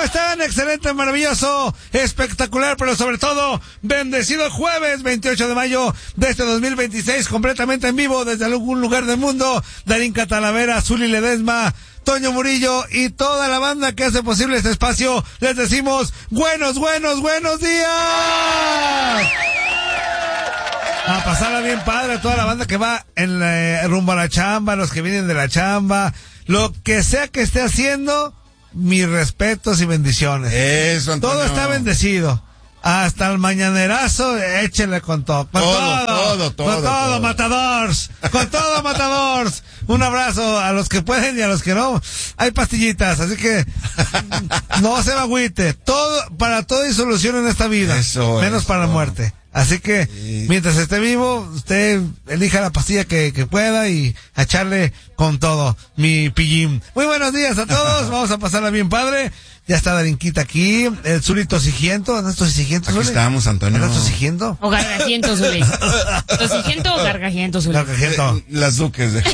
están? Excelente, maravilloso, espectacular, pero sobre todo, bendecido jueves 28 de mayo de este 2026, completamente en vivo desde algún lugar del mundo. Darinka Talavera, Zuli Ledesma, Toño Murillo y toda la banda que hace posible este espacio, les decimos buenos días. A pasarla bien padre a toda la banda que va en rumbo a la chamba, los que vienen de la chamba, lo que sea que esté haciendo, mis respetos y bendiciones. Eso, Antonio. Todo está bendecido. Hasta el mañanerazo, échenle con todo. Con todo, Matadors. Con todo, Matadors. Un abrazo a los que pueden y a los que no. Hay pastillitas, así que no se me agüite. Para todo hay solución en esta vida. Menos para la muerte. Así que, mientras esté vivo, usted elija la pastilla que pueda y a echarle con todo, mi pillín. Muy buenos días a todos, vamos a pasarla bien padre. Ya está Darinquita aquí, el Zuli tosigiento, ¿no es tosigiento, Zuli? Aquí estamos, Antonio. ¿No es tosigiento? O gargajiento, Zuli. ¿Tosigiento o gargajiento, Zuli? Gargajiento. Las duques de...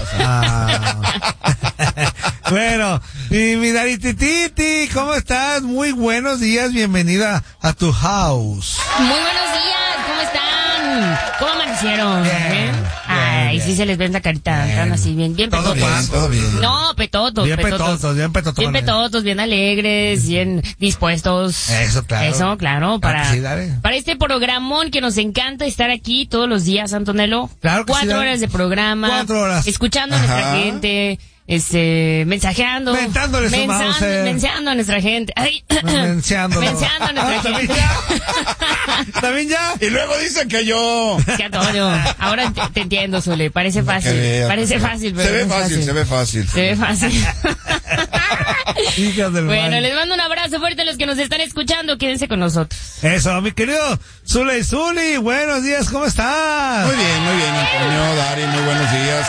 Bueno, y mi Daritititi, ¿cómo estás? Muy buenos días, bienvenida a tu house. Muy buenos días, ¿cómo están? ¿Cómo amanecieron? Bien. Ay, bien. Sí se les ve en la carita, están así bien Todo petotos. todo bien. No, petotos. Bien petotos. Bien petotos, bien alegres, bien dispuestos. Eso, claro, Claro que sí, dale. para este programón que nos encanta estar aquí todos los días, Antonello. Claro que sí, 4 dale. horas de programa. 4 horas. Escuchando a nuestra gente. Mensajeando. Mentándole su Mauser. Menseando a nuestra gente. Ay, Menseando a nuestra gente. ¿También ya? Y luego dicen que yo... Sí, Antonio. Ahora te entiendo, Zule. Parece fácil. Parece fácil, pero Se ve no es fácil, se ve fácil. Se ve fácil. Hijas del Bueno, mal. les mando un abrazo fuerte a los que nos están escuchando. Quédense con nosotros. Eso, mi querido Zuli, buenos días, ¿cómo estás? Muy bien, Antonio, Dari, muy buenos días.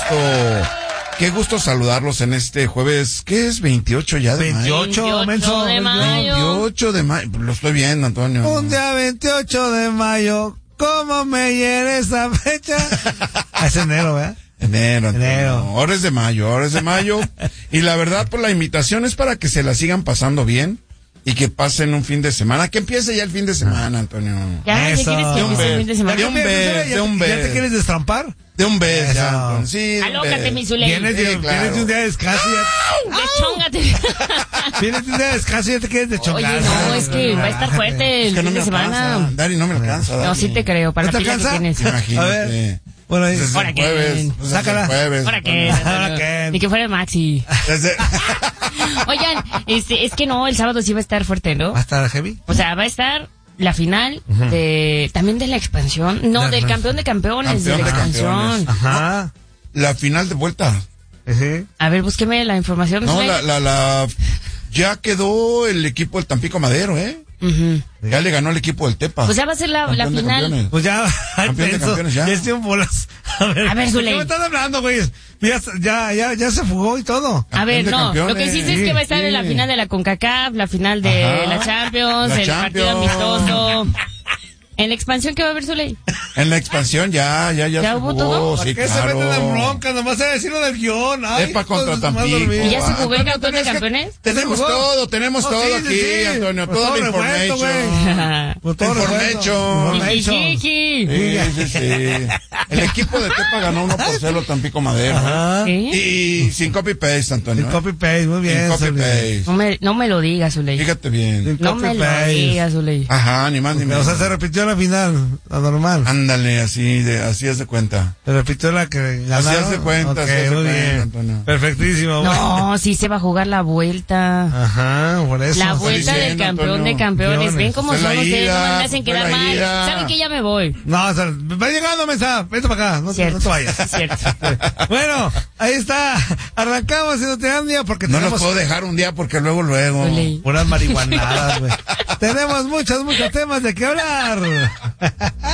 Qué gusto saludarlos en este jueves, ¿qué es? 28 ya de mayo. 28, menso. de mayo. 28 de mayo, lo estoy viendo, Antonio. Un día 28 de mayo, ¿cómo me hiere esa fecha? Es enero, ¿verdad? Enero. Enero. Ahora es de mayo. Y la verdad, pues la invitación es para que se la sigan pasando bien y que pasen un fin de semana. Que empiece ya el fin de semana, Antonio. Ya Eso. quieres que empiece el fin de semana. De un ¿Ya beso. te quieres destrampar? De un beso, Eso. ya, Antonio. Sí, de un Alócate, beso. mi Zule. Vienes de un día de descanso Vienes de un día de descanso y ya te quieres deschongar. Oye, no, es que va a estar fuerte Es el que no fin me de semana. alcanza. Dari, no me alcanza. No, Dari. sí te creo, para ¿No la te pila que alcanza? tienes. Imagínate. A ver. Bueno, ahí. Desde ¿Para el qué? jueves. Desde Sácala. el jueves. ¿Para qué? ¿Para qué? Ni que fuera Maxi. Desde... Oigan, es que no, el sábado sí va a estar fuerte, ¿no? ¿Va a estar heavy? O sea, va a estar la final también de la expansión. No, del campeón de campeones, de la Campeón de expansión. campeones. Ajá. La final de vuelta. Sí. A ver, búsqueme la información. No, Zule. ya quedó el equipo del Tampico Madero, ¿eh? Ujú. Ya le ganó el equipo del Tepa. Pues ya va a ser la Campeón de final. campeones. Pues ya, Campeón de campeones, ya. Ya estoy en bolas. A ver, A ver, Zule. ¿qué me estás hablando, güey? Ya se fugó y todo. A ver, Campeón de no, campeones. lo que sí sé es que va a estar en la Sí. final de la CONCACAF, la final de Ajá. la Champions, La el partido Champions. amistoso. En la expansión, ¿qué va a haber, Zule? En la expansión ya ¿Ya se hubo jugó, todo? sí, ¿Por qué claro. se meten en bronca? Nomás se decirlo del guión. Ay, Tepa contra hijos de su madre Tampico. dormida. ¿Y ya se Ah, jugó el Antonio, campeón de es que campeones? Tenemos todo Sí, aquí, sí. Antonio, Pues toda la todo revuelto, information. Pues todo Information. revuelto. Jiji. Sí. El equipo de Tepa ganó 1-0 Tampico Madero. Ajá. ¿Eh? Y sin copy-paste, Antonio. El copy-paste, muy bien. Sin Zuli. copy-paste. No me lo digas, Zule. Fíjate bien. Sin No me lo copy-paste. digas, Zule. Ajá, ni más ni O menos. sea, se repitió la final, la normal. Ándale, así es de cuenta. Se repitió la que ganaron. Así hace cuenta, Ok, así hace muy cuenta, bien. Antonio. Perfectísimo. bueno. No, sí se va a jugar la vuelta. Ajá, por eso. La vuelta del diciendo, campeón Antonio. de campeones. Ven cómo Fue son la ustedes, ida, no me hacen fue quedar la mal. ida. Saben que ya me voy. No, o sea, va llegando, mensa. Vete para acá. No Cierto. te vayas. Es cierto. Bueno, ahí está. Arrancamos y no te dan día porque No los tenemos puedo dejar un día porque luego. Zule. puras marihuanadas, güey. Tenemos muchos temas de qué hablar.